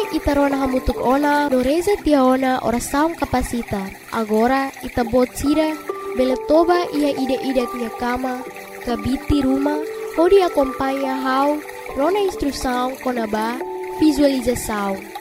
ita rona hamutuk ona doreza tia ona ora saung kapasitar. Agora ita bot sida bele toba ia ide-ide tia kama kabiti rumah hodi acompanha hau rona instrução konaba visualização.